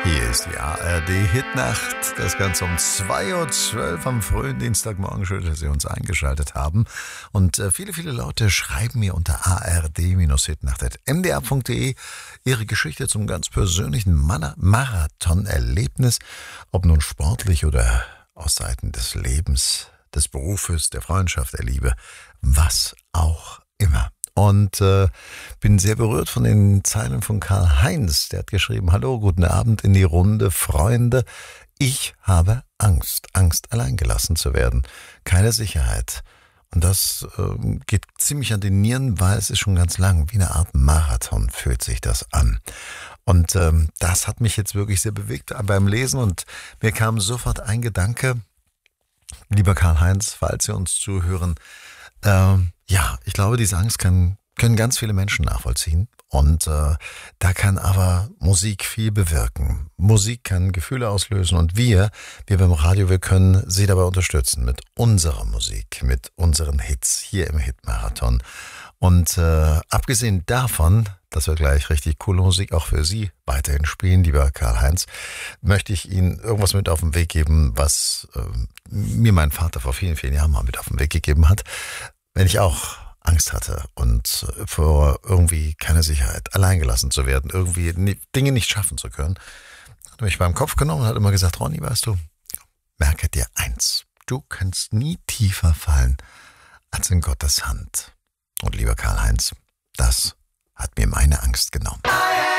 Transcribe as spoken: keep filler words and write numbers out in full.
Hier ist die A R D-Hitnacht. Das Ganze um zwei Uhr zwölf am frühen Dienstagmorgen. Schön, dass Sie uns eingeschaltet haben. Und äh, viele, viele Leute schreiben mir unter a r d hitnacht punkt m d r punkt d e ihre Geschichte zum ganz persönlichen Mana- Marathon-Erlebnis. Ob nun sportlich oder aus Seiten des Lebens, des Berufes, der Freundschaft, der Liebe, was auch immer. Und äh, bin sehr berührt von den Zeilen von Karl-Heinz. Der hat geschrieben: Hallo, guten Abend in die Runde, Freunde. Ich habe Angst, Angst, allein gelassen zu werden. Keine Sicherheit. Und das äh, geht ziemlich an die Nieren, weil es ist schon ganz lang. Wie eine Art Marathon fühlt sich das an. Und ähm, das hat mich jetzt wirklich sehr bewegt beim Lesen. Und mir kam sofort ein Gedanke, lieber Karl-Heinz, falls Sie uns zuhören, ähm, ja, ich glaube, diese Angst kann, können ganz viele Menschen nachvollziehen. Und äh, da kann aber Musik viel bewirken. Musik kann Gefühle auslösen und wir, wir beim Radio, wir können Sie dabei unterstützen mit unserer Musik, mit unseren Hits hier im Hitmarathon. Und äh, abgesehen davon, dass wir gleich richtig coole Musik auch für Sie weiterhin spielen, lieber Karl-Heinz, möchte ich Ihnen irgendwas mit auf den Weg geben, was äh, mir mein Vater vor vielen, vielen Jahren mal mit auf den Weg gegeben hat. Wenn ich auch Angst hatte und vor irgendwie keine Sicherheit, alleingelassen zu werden, irgendwie Dinge nicht schaffen zu können, hat er mich beim Kopf genommen und hat immer gesagt: Ronny, weißt du, merke dir eins, du kannst nie tiefer fallen als in Gottes Hand. Und lieber Karl-Heinz, das hat mir meine Angst genommen.